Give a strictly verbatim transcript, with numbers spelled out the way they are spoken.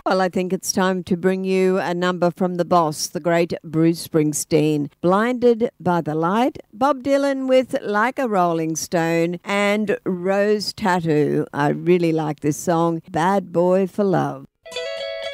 Well, I think it's time to bring you a number from the boss, the great Bruce Springsteen. Blinded by the Light, Bob Dylan with Like a Rolling Stone, and Rose Tattoo. I really like this song, Bad Boy for Love.